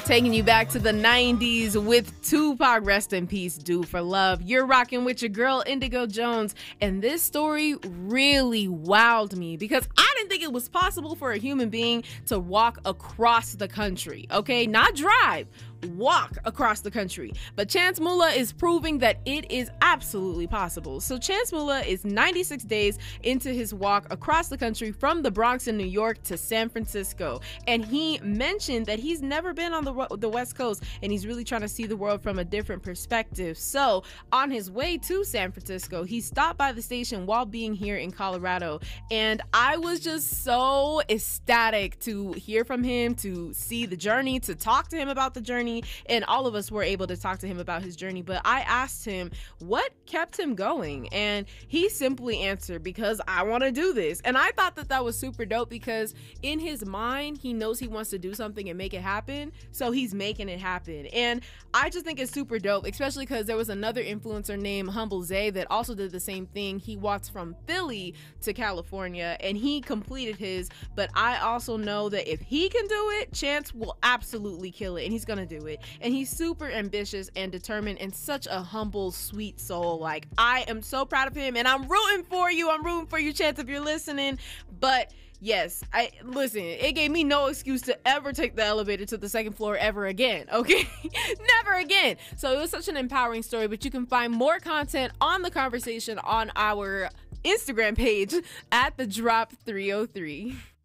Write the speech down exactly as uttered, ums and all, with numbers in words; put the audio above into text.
Taking you back to the nineties with Tupac, rest in peace, Do for Love. You're rocking with your girl Indigo Jones, and this story really wowed me because I didn't think it was possible for a human being to walk across the country, okay? Not drive, walk across the country. But Chance Mula is proving that it is absolutely possible. So Chance Mula is ninety-six days into his walk across the country from the Bronx in New York to San Francisco, and he mentioned that he's never been on the the West Coast and he's really trying to see the world from a different perspective. So on his way to San Francisco, he stopped by the station while being here in Colorado, and I was just so ecstatic to hear from him, to see the journey, to talk to him about the journey, and all of us were able to talk to him about his journey. But I asked him what kept him going, and he simply answered, because I want to do this. And I thought that that was super dope, because in his mind he knows he wants to do something and make it happen, so he's making it happen. And I just think it's super dope, especially because there was another influencer named Humble Zay that also did the same thing. He walked from Philly to California and he completed his. But I also know that if he can do it, Chance will absolutely kill it, and he's gonna do it. And he's super ambitious and determined and such a humble, sweet soul. Like, I am so proud of him, and I'm rooting for you. I'm rooting for you, Chance, if you're listening. But yes, I listen, it gave me no excuse to ever take the elevator to the second floor ever again, okay? Never again. So it was such an empowering story. But you can find more content on the conversation on our Instagram page at the drop three oh three.